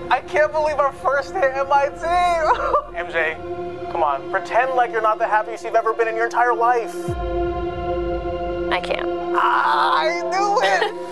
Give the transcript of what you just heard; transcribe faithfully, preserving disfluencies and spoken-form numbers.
I can't believe our first hit M I T. M J, come on, pretend like you're not the happiest you've ever been in your entire life. I can't. I knew it.